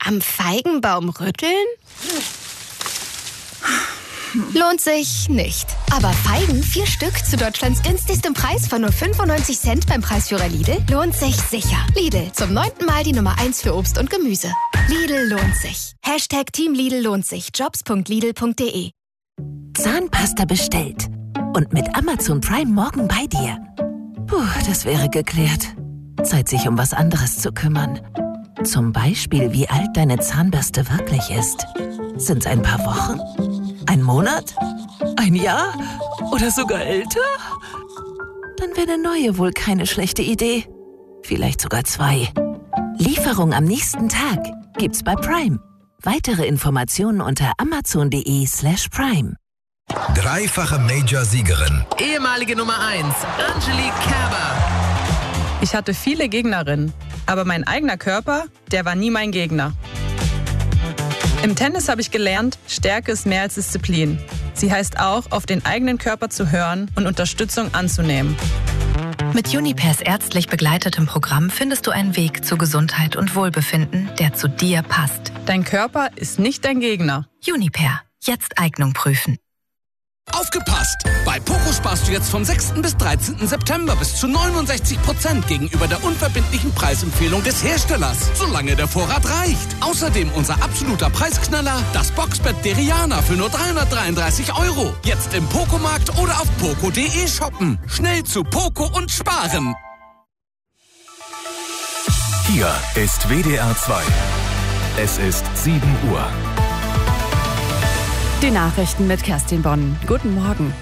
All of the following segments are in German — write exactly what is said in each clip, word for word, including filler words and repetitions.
Am Feigenbaum rütteln? Lohnt sich nicht. Aber Feigen, vier Stück zu Deutschlands günstigstem Preis von nur fünfundneunzig Cent beim Preisführer Lidl, lohnt sich sicher. Lidl, zum neunten Mal die Nummer eins für Obst und Gemüse. Lidl lohnt sich. Hashtag Team Lidl lohnt sich. jobs punkt lidl punkt de. Zahnpasta bestellt. Und mit Amazon Prime morgen bei dir. Puh, das wäre geklärt. Zeit, sich um was anderes zu kümmern. Zum Beispiel, wie alt deine Zahnbürste wirklich ist. Sind's ein paar Wochen? Ein Monat? Ein Jahr? Oder sogar älter? Dann wäre eine neue wohl keine schlechte Idee. Vielleicht sogar zwei. Lieferung am nächsten Tag gibt's bei Prime. Weitere Informationen unter amazon.de slash prime. Dreifache Major-Siegerin. Ehemalige Nummer eins, Angelique Kerber. Ich hatte viele Gegnerinnen, aber mein eigener Körper, der war nie mein Gegner. Im Tennis habe ich gelernt, Stärke ist mehr als Disziplin. Sie heißt auch, auf den eigenen Körper zu hören und Unterstützung anzunehmen. Mit Junipers ärztlich begleitetem Programm findest du einen Weg zu Gesundheit und Wohlbefinden, der zu dir passt. Dein Körper ist nicht dein Gegner. Juniper. Jetzt Eignung prüfen. Aufgepasst! Bei Poco sparst du jetzt vom sechsten bis dreizehnten September bis zu neunundsechzig Prozent gegenüber der unverbindlichen Preisempfehlung des Herstellers, solange der Vorrat reicht. Außerdem unser absoluter Preisknaller, das Boxbett Deriana für nur dreihundertdreiunddreißig Euro. Jetzt im Poco-Markt oder auf poco punkt de shoppen. Schnell zu Poco und sparen. Hier ist W D R zwei. Es ist sieben Uhr. Die Nachrichten mit Kerstin Bonn. Guten Morgen.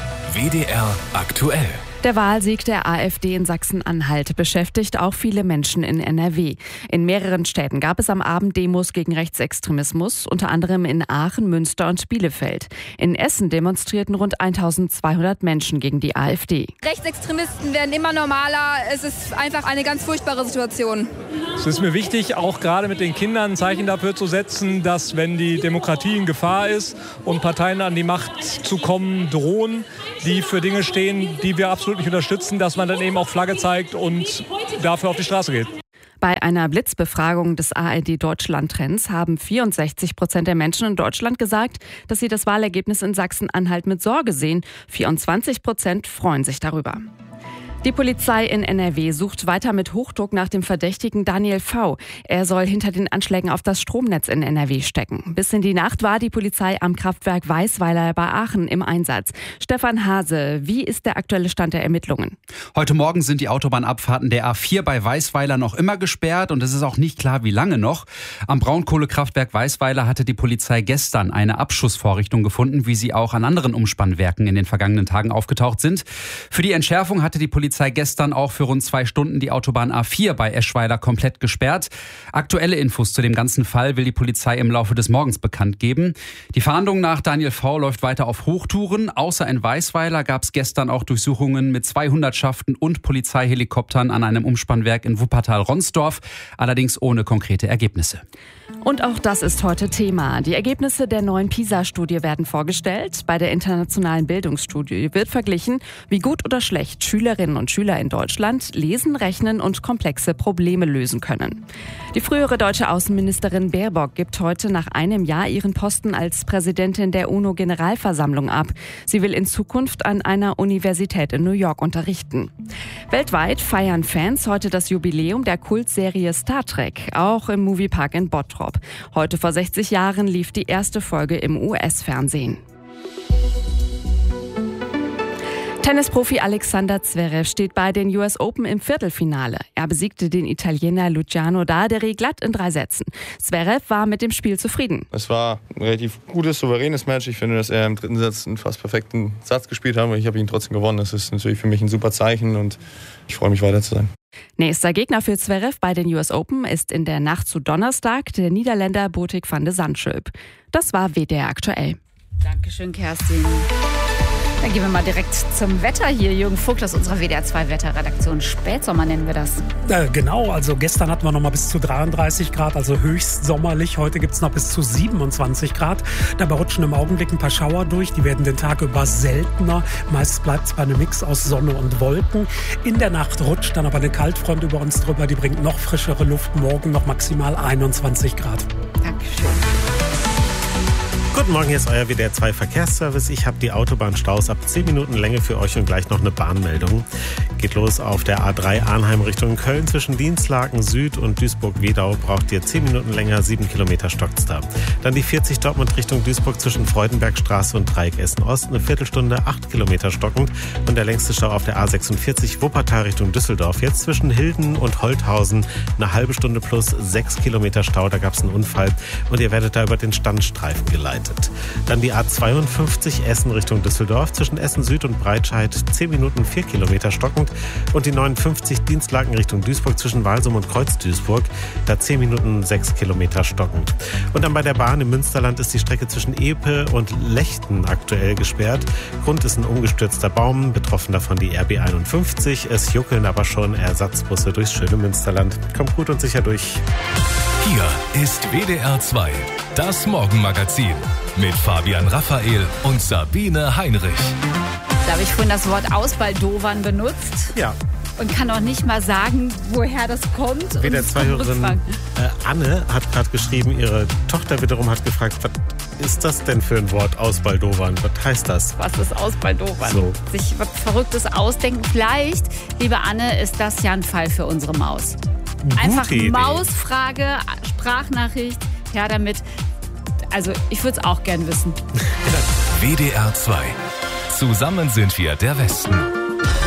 W D R aktuell. Der Wahlsieg der AfD in Sachsen-Anhalt beschäftigt auch viele Menschen in N R W. In mehreren Städten gab es am Abend Demos gegen Rechtsextremismus, unter anderem in Aachen, Münster und Bielefeld. In Essen demonstrierten rund eintausendzweihundert Menschen gegen die AfD. Rechtsextremisten werden immer normaler. Es ist einfach eine ganz furchtbare Situation. Es ist mir wichtig, auch gerade mit den Kindern ein Zeichen dafür zu setzen, dass, wenn die Demokratie in Gefahr ist und Parteien an die Macht zu kommen drohen, die für Dinge stehen, die wir absolut nicht unterstützen, dass man dann eben auch Flagge zeigt und dafür auf die Straße geht. Bei einer Blitzbefragung des A R D-Deutschland-Trends haben vierundsechzig Prozent der Menschen in Deutschland gesagt, dass sie das Wahlergebnis in Sachsen-Anhalt mit Sorge sehen. vierundzwanzig Prozent freuen sich darüber. Die Polizei in N R W sucht weiter mit Hochdruck nach dem Verdächtigen Daniel V. Er soll hinter den Anschlägen auf das Stromnetz in N R W stecken. Bis in die Nacht war die Polizei am Kraftwerk Weißweiler bei Aachen im Einsatz. Stefan Hase, wie ist der aktuelle Stand der Ermittlungen? Heute Morgen sind die Autobahnabfahrten der A vier bei Weißweiler noch immer gesperrt und es ist auch nicht klar, wie lange noch. Am Braunkohlekraftwerk Weißweiler hatte die Polizei gestern eine Abschussvorrichtung gefunden, wie sie auch an anderen Umspannwerken in den vergangenen Tagen aufgetaucht sind. Für die Entschärfung hatte die Polizei Polizei gestern auch für rund zwei Stunden die Autobahn A vier bei Eschweiler komplett gesperrt. Aktuelle Infos zu dem ganzen Fall will die Polizei im Laufe des Morgens bekannt geben. Die Fahndung nach Daniel V. läuft weiter auf Hochtouren. Außer in Weißweiler gab es gestern auch Durchsuchungen mit zwei Hundertschaften und Polizeihelikoptern an einem Umspannwerk in Wuppertal-Ronsdorf, allerdings ohne konkrete Ergebnisse. Und auch das ist heute Thema. Die Ergebnisse der neuen PISA-Studie werden vorgestellt. Bei der internationalen Bildungsstudie wird verglichen, wie gut oder schlecht Schülerinnen und Schüler in Deutschland lesen, rechnen und komplexe Probleme lösen können. Die frühere deutsche Außenministerin Baerbock gibt heute nach einem Jahr ihren Posten als Präsidentin der UNO-Generalversammlung ab. Sie will in Zukunft an einer Universität in New York unterrichten. Weltweit feiern Fans heute das Jubiläum der Kultserie Star Trek, auch im Moviepark in Bottrop. Heute vor sechzig Jahren lief die erste Folge im U S-Fernsehen. Tennisprofi Alexander Zverev steht bei den U S Open im Viertelfinale. Er besiegte den Italiener Luciano Daderi glatt in drei Sätzen. Zverev war mit dem Spiel zufrieden. Es war ein relativ gutes, souveränes Match. Ich finde, dass er im dritten Satz einen fast perfekten Satz gespielt hat. Ich habe ihn trotzdem gewonnen. Das ist natürlich für mich ein super Zeichen und ich freue mich, weiter zu sein. Nächster Gegner für Zverev bei den U S Open ist in der Nacht zu Donnerstag der Niederländer Botic van de Zandschulp. Das war W D R aktuell. Dankeschön, Kerstin. Dann gehen wir mal direkt zum Wetter hier. Jürgen Vogt aus unserer W D R zwei Wetterredaktion. Spätsommer nennen wir das. Äh, genau, also gestern hatten wir noch mal bis zu dreiunddreißig Grad, also höchst sommerlich. Heute gibt es noch bis zu siebenundzwanzig Grad. Dabei rutschen im Augenblick ein paar Schauer durch. Die werden den Tag über seltener. Meist bleibt es bei einem Mix aus Sonne und Wolken. In der Nacht rutscht dann aber eine Kaltfront über uns drüber. Die bringt noch frischere Luft. Morgen noch maximal einundzwanzig Grad. Dankeschön. Guten Morgen, hier ist euer W D R zwei Verkehrsservice. Ich habe die Autobahnstaus ab zehn Minuten Länge für euch und gleich noch eine Bahnmeldung. Geht los auf der A drei Arnheim Richtung Köln zwischen Dienstlaken Süd und Duisburg-Wedau. Braucht ihr zehn Minuten länger, sieben Kilometer stockt's da. Dann die vierzig Dortmund Richtung Duisburg zwischen Freudenbergstraße und Dreieck Essen-Ost. Eine Viertelstunde, acht Kilometer stockend. Und der längste Stau auf der A sechsundvierzig Wuppertal Richtung Düsseldorf. Jetzt zwischen Hilden und Holthausen eine halbe Stunde plus sechs Kilometer Stau. Da gab's einen Unfall und ihr werdet da über den Standstreifen geleitet. Dann die A zweiundfünfzig Essen Richtung Düsseldorf zwischen Essen Süd und Breitscheid zehn Minuten, vier Kilometer stockend. Und die neunundfünfzig Dienstlaken Richtung Duisburg zwischen Walsum und Kreuz-Duisburg, da zehn Minuten, sechs Kilometer stockend. Und dann bei der Bahn im Münsterland ist die Strecke zwischen Epe und Lechten aktuell gesperrt. Grund ist ein umgestürzter Baum, betroffen davon die R B einundfünfzig. Es juckeln aber schon Ersatzbusse durchs schöne Münsterland. Kommt gut und sicher durch. Hier ist W D R zwei, das Morgenmagazin mit Fabian Raphael und Sabine Heinrich. Da habe ich vorhin das Wort Ausbaldowern benutzt. Ja. Und kann auch nicht mal sagen, woher das kommt. W D R zwei-Hörerin äh, Anne hat gerade geschrieben, ihre Tochter wiederum hat gefragt, was ist das denn für ein Wort, Ausbaldowern? Was heißt das? Was ist Ausbaldowern? So. Sich was Verrücktes ausdenken. Vielleicht, liebe Anne, ist das ja ein Fall für unsere Maus. Gute Einfach Idee. Mausfrage, Sprachnachricht, ja damit. Also ich würde es auch gern wissen. W D R zwei. Zusammen sind wir der Westen.